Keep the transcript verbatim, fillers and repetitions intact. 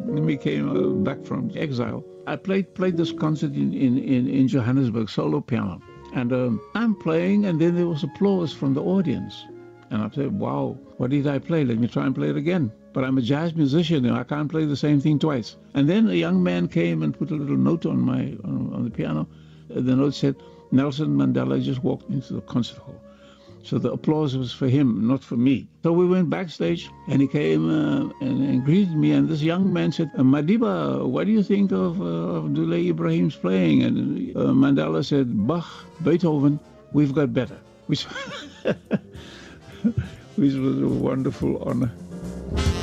we came uh, back from exile, I played played this concert in, in, in, in Johannesburg, solo piano. And um, I'm playing, and then there was applause from the audience. And I said, wow, what did I play? Let me try and play it again. But I'm a jazz musician, and I can't play the same thing twice. And then a young man came and put a little note on my on, on the piano. The note said, Nelson Mandela just walked into the concert hall. So the applause was for him, not for me. So we went backstage, and he came uh, and, and greeted me. And this young man said, Madiba, what do you think of, uh, of Dule Ibrahim's playing? And uh, Mandela said, Bach, Beethoven, we've got better. Which, which was a wonderful honor.